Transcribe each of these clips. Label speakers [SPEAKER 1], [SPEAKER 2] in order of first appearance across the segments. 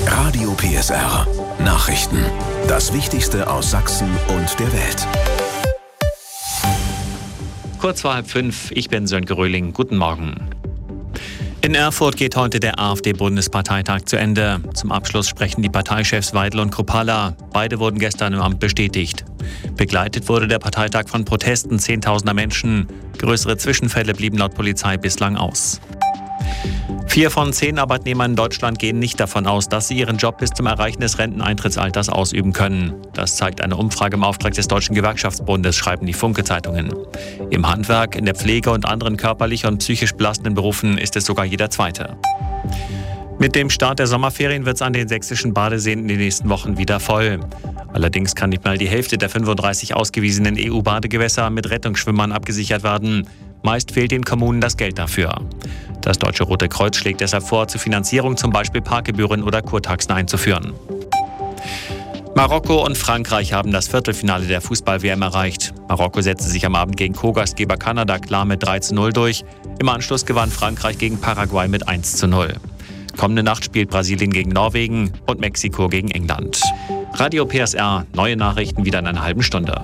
[SPEAKER 1] Radio PSR. Nachrichten. Das Wichtigste aus Sachsen und der Welt.
[SPEAKER 2] Kurz vor 4:30, ich bin Sönke Röhling. Guten Morgen. In Erfurt geht heute der AfD-Bundesparteitag zu Ende. Zum Abschluss sprechen die Parteichefs Weidel und Kruppalla. Beide wurden gestern im Amt bestätigt. Begleitet wurde der Parteitag von Protesten Zehntausender Menschen. Größere Zwischenfälle blieben laut Polizei bislang aus. 4 von 10 Arbeitnehmern in Deutschland gehen nicht davon aus, dass sie ihren Job bis zum Erreichen des Renteneintrittsalters ausüben können. Das zeigt eine Umfrage im Auftrag des Deutschen Gewerkschaftsbundes, schreiben die Funke-Zeitungen. Im Handwerk, in der Pflege und anderen körperlich und psychisch belastenden Berufen ist es sogar jeder Zweite. Mit dem Start der Sommerferien wird es an den sächsischen Badeseen in den nächsten Wochen wieder voll. Allerdings kann nicht mal die Hälfte der 35 ausgewiesenen EU-Badegewässer mit Rettungsschwimmern abgesichert werden. Meist fehlt den Kommunen das Geld dafür. Das Deutsche Rote Kreuz schlägt deshalb vor, zur Finanzierung zum Beispiel Parkgebühren oder Kurtaxen einzuführen. Marokko und Frankreich haben das Viertelfinale der Fußball-WM erreicht. Marokko setzte sich am Abend gegen Co-Gastgeber Kanada klar mit 3:0 durch. Im Anschluss gewann Frankreich gegen Paraguay mit 1:0. Kommende Nacht spielt Brasilien gegen Norwegen und Mexiko gegen England. Radio PSR, neue Nachrichten wieder in einer halben Stunde.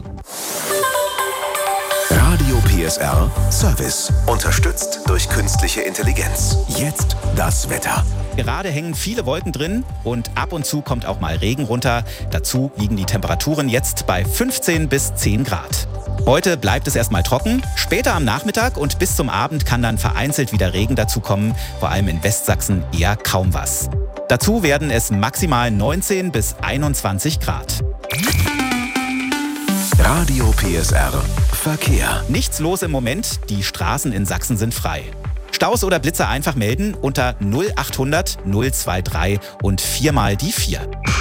[SPEAKER 1] Radio PSR Service. Unterstützt durch künstliche Intelligenz. Jetzt das Wetter.
[SPEAKER 3] Gerade hängen viele Wolken drin und ab und zu kommt auch mal Regen runter. Dazu liegen die Temperaturen jetzt bei 15 bis 10 Grad. Heute bleibt es erstmal trocken. Später am Nachmittag und bis zum Abend kann dann vereinzelt wieder Regen dazukommen. Vor allem in Westsachsen eher kaum was. Dazu werden es maximal 19 bis 21 Grad.
[SPEAKER 1] Radio PSR Verkehr.
[SPEAKER 3] Nichts los im Moment, die Straßen in Sachsen sind frei. Staus oder Blitzer einfach melden unter 0800 023 und 4 mal die 4.